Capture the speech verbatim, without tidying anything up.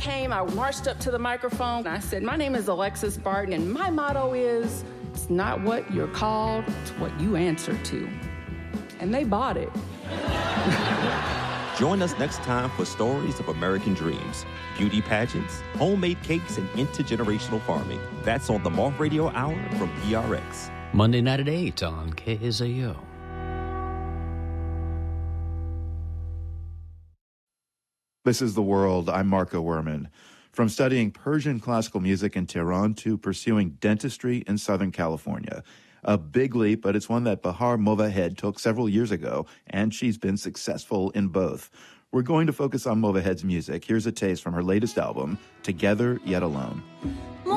came, I marched up to the microphone, and I said, my name is Alexis Barton, and my motto is, it's not what you're called, it's what you answer to. And they bought it. Join us next time for stories of American dreams, beauty pageants, homemade cakes, and intergenerational farming. That's on the Moth Radio Hour from P R X. Monday night at eight on K S A O. This is The World. I'm Marco Werman. From studying Persian classical music in Tehran to pursuing dentistry in Southern California. A big leap, but it's one that Bahar Movahed took several years ago, and she's been successful in both. We're going to focus on Movahed's music. Here's a taste from her latest album, Together Yet Alone.